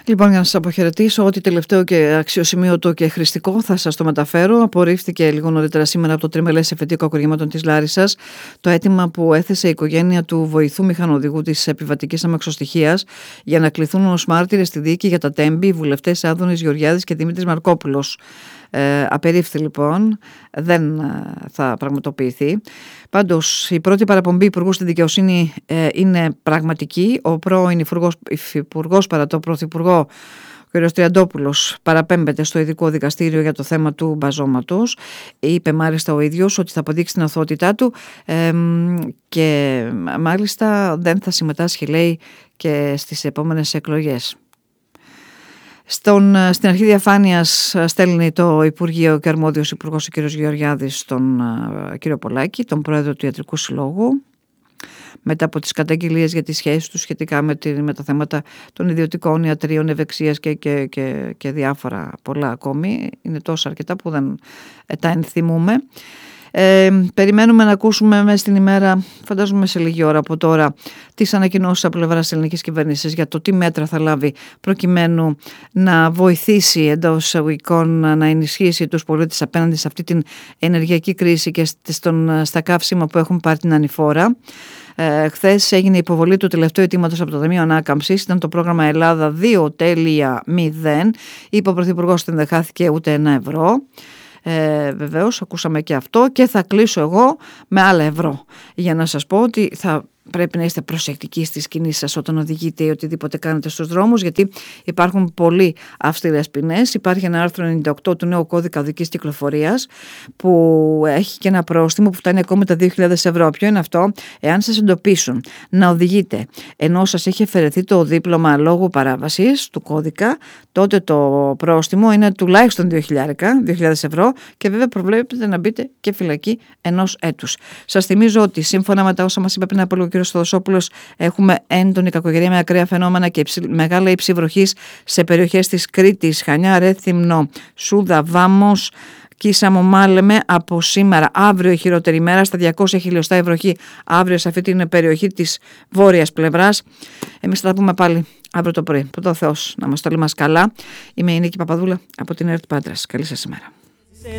Λοιπόν, για να σας αποχαιρετήσω, ό,τι τελευταίο και αξιοσημείωτο και χρηστικό θα σας το μεταφέρω. Απορρίφθηκε λίγο νωρίτερα σήμερα από το Τριμελές Εφετείο Κακουργημάτων της Λάρισσας το αίτημα που έθεσε η οικογένεια του βοηθού μηχανοδηγού της επιβατικής αμαξοστοιχείας για να κληθούν ως μάρτυρες στη δίκη για τα τέμπη οι βουλευτές Άδωνης Γεωργιάδης και Δημήτρης Μαρκόπουλος. Απερίφθη λοιπόν, δεν θα πραγματοποιηθεί. Πάντως η πρώτη παραπομπή υπουργού στη δικαιοσύνη είναι πραγματική. Ο πρώην υφυπουργός παρά το πρωθυπουργό ο κ. Τριαντόπουλος παραπέμπεται στο ειδικό δικαστήριο για το θέμα του μπαζώματος. Είπε μάλιστα ο ίδιος ότι θα αποδείξει την αθωότητά του και μάλιστα δεν θα συμμετάσχει, λέει, και στις επόμενες εκλογές. Στην αρχή διαφάνειας στέλνει το Υπουργείο και αρμόδιος υπουργός ο κ. Γεωργιάδης τον κ. Πολάκη, τον πρόεδρο του Ιατρικού Συλλόγου, μετά από τις καταγγελίες για τις σχέσεις του σχετικά με τα θέματα των ιδιωτικών ιατρίων, ευεξίας και διάφορα πολλά ακόμη. Είναι τόσα αρκετά που δεν τα ενθυμούμε. Περιμένουμε να ακούσουμε μέσα στην ημέρα, φαντάζομαι σε λίγη ώρα από τώρα, τις ανακοινώσεις από πλευράς της ελληνικής κυβέρνησης για το τι μέτρα θα λάβει προκειμένου να βοηθήσει εντός εισαγωγικών να ενισχύσει τους πολίτες απέναντι σε αυτή την ενεργειακή κρίση και στα καύσιμα που έχουν πάρει την ανηφόρα. Χθες έγινε η υποβολή του τελευταίου αιτήματος από το Ταμείο Ανάκαμψης. Ήταν το πρόγραμμα Ελλάδα 2.0. Είπε ο Πρωθυπουργός ότι δεν δεχάθηκε ούτε €1. Βεβαίως ακούσαμε και αυτό και θα κλείσω εγώ με άλλα ευρώ για να σας πω ότι θα πρέπει να είστε προσεκτικοί στις κινήσεις σας όταν οδηγείτε ή οτιδήποτε κάνετε στους δρόμους, γιατί υπάρχουν πολύ αυστηρές ποινές. Υπάρχει ένα άρθρο 98 του νέου κώδικα οδικής κυκλοφορίας που έχει και ένα πρόστιμο που φτάνει ακόμη τα €2.000. Ποιο είναι αυτό? Εάν σας εντοπίσουν να οδηγείτε ενώ σας έχει αφαιρεθεί το δίπλωμα λόγω παράβασης του κώδικα, τότε το πρόστιμο είναι τουλάχιστον €2.000 και βέβαια προβλέπετε να μπείτε και φυλακή 1 έτους. Σας θυμίζω ότι σύμφωνα με τα όσα μας είπε πριν από λίγο ο κ. Θοδοσόπουλος, έχουμε έντονη κακοκαιρία με ακραία φαινόμενα και μεγάλα ύψη βροχής σε περιοχές της Κρήτης, Χανιά, Ρέθυμνο, Σούδα, Βάμος, Κίσαμο, Μάλεμε. Από σήμερα, αύριο η χειρότερη μέρα, στα 200 χιλιοστά η βροχή αύριο σε αυτή την περιοχή της βόρειας πλευράς. Εμείς θα τα πούμε πάλι αύριο το πρωί. Πρώτο Θεός να μας το λέει μας καλά. Είμαι η Νίκη Παπαδούλα από την ΕΡΤ Πάτρας. Καλή σας ημέρα.